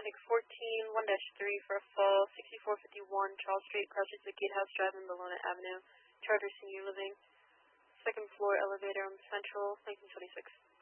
Traffic 14, 1-3 for a fall, 6451 Charles Street, cross street to Gatehouse Drive and Bologna Avenue, Charter Senior Living, second floor elevator on Central, 1926.